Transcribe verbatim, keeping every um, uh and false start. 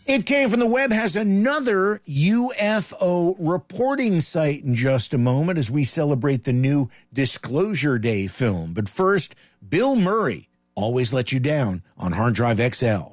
It Came from the Web has another U F O reporting site in just a moment as we celebrate the new Disclosure Day film. But first, Bill Murray, Always Let You Down on Hard Drive X L.